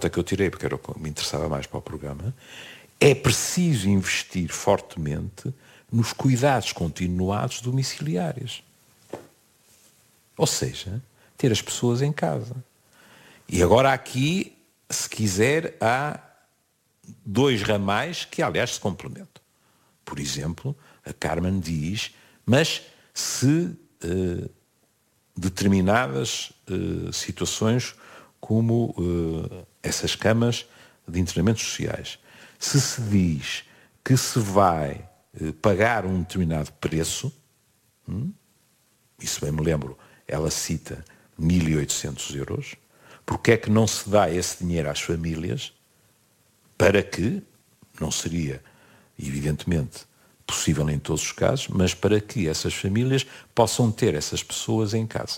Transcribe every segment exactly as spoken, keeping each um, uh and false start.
nota que eu tirei, porque era o que me interessava mais para o programa, é preciso investir fortemente nos cuidados continuados domiciliários. Ou seja, ter as pessoas em casa. E agora aqui, se quiser, há dois ramais que, aliás, se complementam. Por exemplo, a Carmen diz, mas se eh, determinadas eh, situações como eh, essas camas de internamentos sociais, se se diz que se vai eh, pagar um determinado preço, hum, isso bem me lembro, ela cita mil e oitocentos euros, porque é que não se dá esse dinheiro às famílias para que, não seria, evidentemente, possível em todos os casos, mas para que essas famílias possam ter essas pessoas em casa.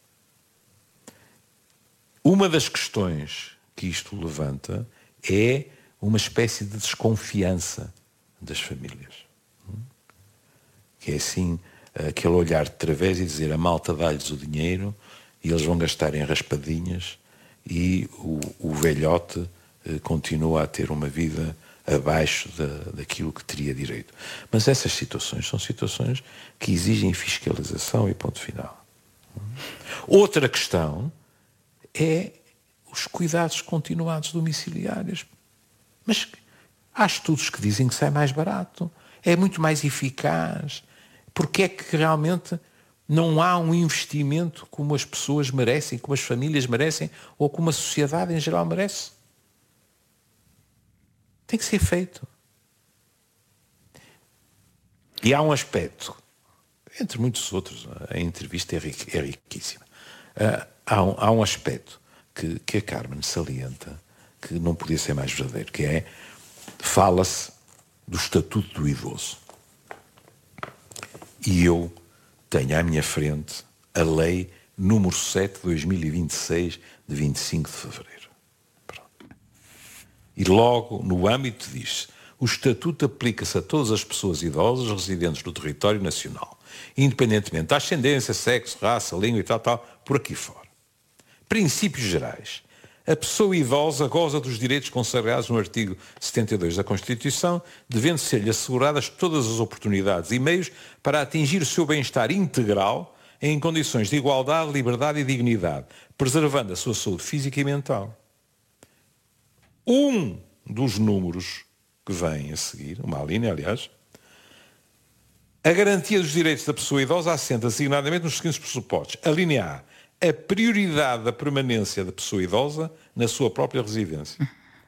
Uma das questões que isto levanta é uma espécie de desconfiança das famílias. Que é assim, aquele olhar de través e dizer a malta dá-lhes o dinheiro e eles vão gastar em raspadinhas e o, o velhote eh, continua a ter uma vida abaixo da, daquilo que teria direito. Mas essas situações são situações que exigem fiscalização e ponto final. Outra questão é os cuidados continuados domiciliários. Mas há estudos que dizem que sai mais barato, é muito mais eficaz. Porque é que realmente não há um investimento como as pessoas merecem, como as famílias merecem, ou como a sociedade em geral merece? Tem que ser feito. E há um aspecto, entre muitos outros, a entrevista é, rique, é riquíssima, uh, há, um, há um aspecto que, que a Carmen salienta, que não podia ser mais verdadeiro, que é, fala-se do Estatuto do Idoso. E eu tenho à minha frente a lei número sete de dois mil e vinte e seis, de vinte e cinco de fevereiro. Pronto. E logo, no âmbito diz-se, o Estatuto aplica-se a todas as pessoas idosas residentes no território nacional, independentemente da ascendência, sexo, raça, língua e tal, tal, por aqui fora. Princípios gerais. A pessoa idosa goza dos direitos consagrados no artigo setenta e dois da Constituição, devendo ser-lhe asseguradas todas as oportunidades e meios para atingir o seu bem-estar integral em condições de igualdade, liberdade e dignidade, preservando a sua saúde física e mental. Um dos números que vem a seguir, uma linha, aliás, a garantia dos direitos da pessoa idosa assenta designadamente nos seguintes pressupostos. A linha A. A prioridade da permanência da pessoa idosa na sua própria residência.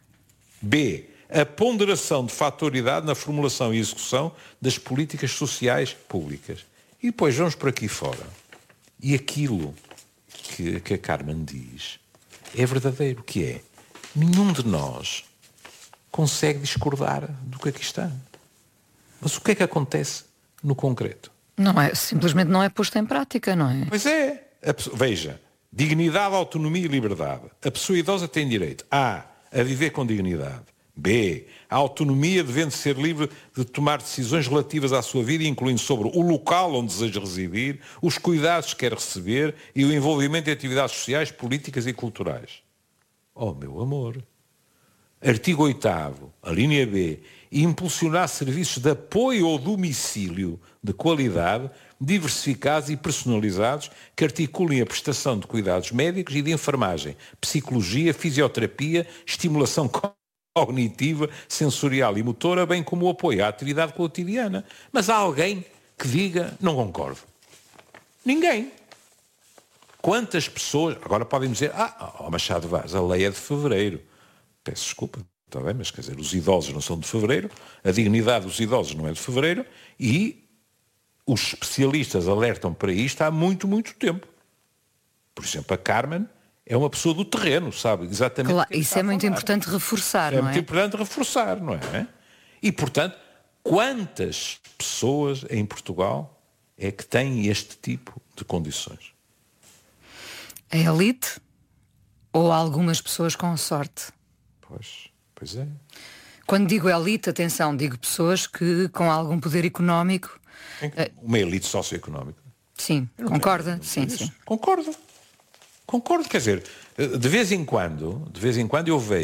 B. A ponderação de fatoridade na formulação e execução das políticas sociais públicas. E depois vamos por aqui fora. E aquilo que, que a Carmen diz é verdadeiro, que é, nenhum de nós consegue discordar do que aqui está. Mas o que é que acontece no concreto? Não é, simplesmente não é posto em prática, não é? Pois é. A pessoa, veja, dignidade, autonomia e liberdade. A pessoa idosa tem direito A. A viver com dignidade. B. A autonomia devendo ser livre de tomar decisões relativas à sua vida, incluindo sobre o local onde deseja residir, os cuidados que quer receber e o envolvimento em atividades sociais, políticas e culturais. Oh, meu amor. Artigo oitavo, a linha B. Impulsionar serviços de apoio ao domicílio de qualidade, diversificados e personalizados, que articulem a prestação de cuidados médicos e de enfermagem, psicologia, fisioterapia, estimulação cognitiva, sensorial e motora, bem como o apoio à atividade cotidiana. Mas há alguém que diga, não concordo. Ninguém. Quantas pessoas... Agora podem dizer, ah, oh Machado Vaz, a lei é de fevereiro. Peço desculpa, está bem, mas quer dizer, os idosos não são de fevereiro, a dignidade dos idosos não é de fevereiro e os especialistas alertam para isto há muito, muito tempo. Por exemplo, a Carmen é uma pessoa do terreno, sabe exatamente. Claro, o que isso é muito importante reforçar, é não é? É muito importante reforçar, não é? E, portanto, quantas pessoas em Portugal é que têm este tipo de condições? A elite ou algumas pessoas com sorte? Pois, pois é. Quando digo elite, atenção, digo pessoas que com algum poder económico. Uma elite socioeconómica. Sim, concorda? Sim, sim. Concordo. Concordo, quer dizer, de vez em quando, de vez em quando eu vejo